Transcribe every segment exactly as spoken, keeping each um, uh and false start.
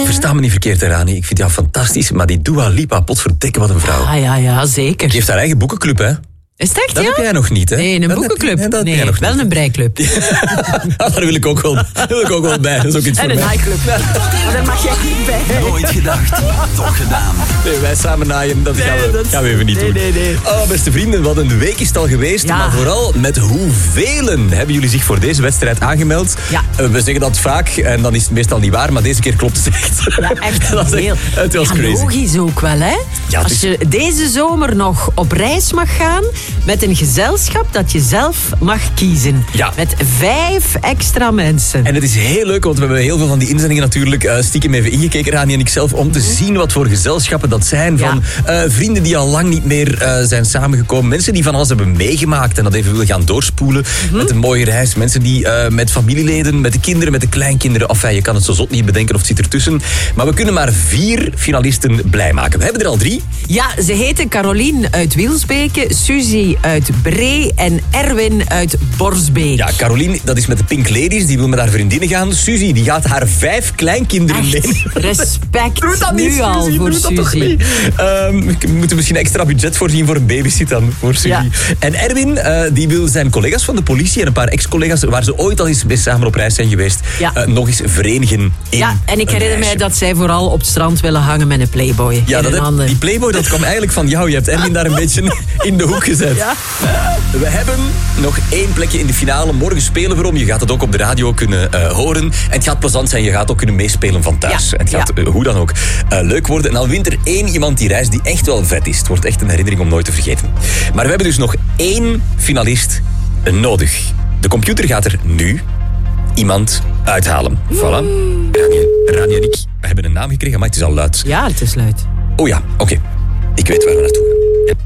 Versta me niet verkeerd, Rani. Ik vind jou fantastisch, maar die Dua Lipa, potverdikke wat een vrouw. Ah ja, ja, zeker. Die heeft haar eigen boekenclub, hè? Is het echt, Dat ja? heb jij nog niet, hè? Nee, een dat boekenclub. Heb, nee, dat nee, heb jij nog wel niet. een breiklub. Daar wil ik ook wel, wil ik ook wel bij. Dat is ook iets En voor een mij. naaiclub. Maar daar mag jij niet bij. Nooit gedacht, toch gedaan. Nee, wij samen naaien, dat, gaan, we, dat- gaan we even niet nee, doen. nee, nee. Oh, beste vrienden, wat een week is het al geweest. Ja. Maar vooral met hoeveel hebben jullie zich voor deze wedstrijd aangemeld? Ja. Uh, we zeggen dat vaak en dan is het meestal niet waar, maar deze keer klopt het echt. Ja, echt Dat was heel. echt- Het was Ja, crazy. logisch ook wel, hè? Ja, het Als is- je deze zomer nog op reis mag gaan met een gezelschap dat je zelf mag kiezen. Ja. Met vijf extra mensen. En het is heel leuk, want we hebben heel veel van die inzendingen natuurlijk uh, stiekem even ingekeken, Rani en ik zelf, om te zien wat voor gezelschappen dat zijn. Van uh, vrienden die al lang niet meer uh, zijn samengekomen. Mensen die van alles hebben meegemaakt en dat even willen gaan doorspoelen met een mooie reis. Mensen die uh, met familieleden, met de kinderen, met de kleinkinderen. Enfin, je kan het zo zot niet bedenken of het zit ertussen. Maar we kunnen maar vier finalisten blij maken. We hebben er al drie. Ja, ze heten Carolien uit Wielsbeke, Suzy uit Bree en Erwin uit Borsbeek. Ja, Carolien, dat is met de Pink Ladies. Die wil met haar vriendinnen gaan. Suzy, die gaat haar vijf kleinkinderen Echt, meenemen. respect Doe dat nu niet, al Suzy, voor doe dat toch Suzy. niet? Ehm, we moeten misschien extra budget voorzien voor een babysit dan, voor Suzy. Ja. En Erwin, eh, die wil zijn collega's van de politie en een paar ex-collega's, waar ze ooit al eens mee samen op reis zijn geweest, Ja. eh, nog eens verenigen in Ja, en ik een herinner mij reisje. dat zij vooral op het strand willen hangen met een Playboy Ja, in dat hun heb- handen. die Playboy, dat kwam eigenlijk van jou. Je hebt Erwin daar een beetje in de hoek gezet. Ja. We hebben nog één plekje in de finale. Morgen spelen we om. Je gaat het ook op de radio kunnen eh, horen. En het gaat plezant zijn. Je gaat ook kunnen meespelen van thuis. Ja, En het gaat, ja. eh, hoe dan ook, eh, leuk worden. En dan wint er één iemand die reist die echt wel vet is. Het wordt echt een herinnering om nooit te vergeten. Maar we hebben dus nog één finalist nodig. De computer gaat er nu iemand uithalen. Voilà. Rania, Rania en ik hebben een naam gekregen, maar het is al luid. Ja, het is luid. Oh ja, oké. Ik weet waar we naartoe gaan.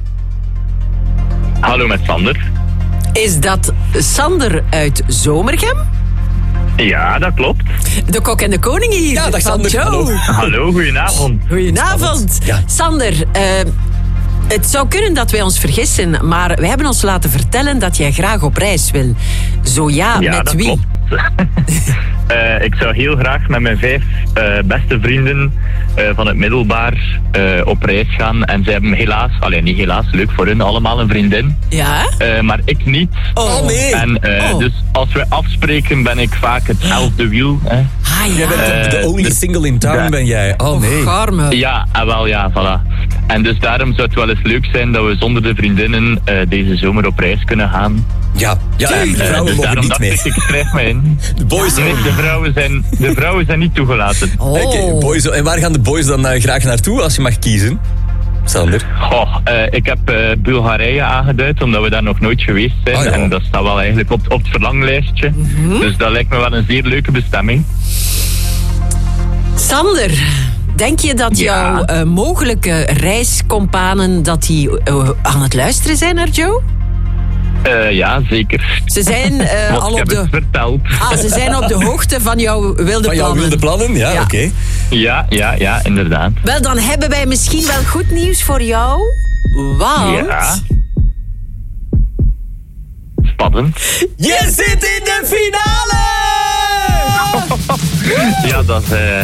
Hallo met Sander. Is dat Sander uit Zomergem? Ja, dat klopt. De kok en de koning hier. Ja, dag van Sander. Joe. Hallo. Hallo, goedenavond. Goedenavond. Ja. Sander, eh, het zou kunnen dat wij ons vergissen, maar wij hebben ons laten vertellen dat jij graag op reis wil. Zo ja, Ja, met dat wie? klopt. Eh, ik zou heel graag met mijn vijf eh, beste vrienden eh, van het middelbaar eh, op reis gaan. En zij hebben helaas, alleen niet helaas, leuk voor hun, allemaal een vriendin. Ja? Eh, maar ik niet. Oh, nee. En eh, Oh. dus als we afspreken ben ik vaak het elfde wiel. Hè. Ah Jij ja. bent de, de only dus- single in town, Ja. ben jij. Oh nee. Garme. Ja, en wel ja, voilà. En dus daarom zou het wel eens leuk zijn dat we zonder de vriendinnen eh, deze zomer op reis kunnen gaan. Ja, ja en de Eh, vrouwen dus mogen daarom niet dacht mee. ik, ik schrijf me in. De boys Nee, ook. de vrouwen zijn, de vrouwen zijn niet toegelaten. Oh. Oké, boys. En waar gaan de boys dan uh, graag naartoe als je mag kiezen? Sander? Goh, uh, ik heb uh, Bulgarije aangeduid, omdat we daar nog nooit geweest zijn. Oh, ja. En dat staat wel eigenlijk op, op het verlanglijstje. Mhm. Dus dat lijkt me wel een zeer leuke bestemming. Sander, denk je dat Ja. jouw eh, mogelijke reiscompanen dat die, eh, aan het luisteren zijn naar Joe? Uh, ja, zeker. Ze zijn eh, Want al ik op heb het de... verteld. Ah, ze zijn op de hoogte van jouw wilde Van plannen. jouw wilde plannen? Ja, Ja. oké. Ja, ja, ja, inderdaad. Wel, dan hebben wij misschien wel goed nieuws voor jou. Want... Ja. Spannend. Je zit in de finale! Ja, dat is... Uh,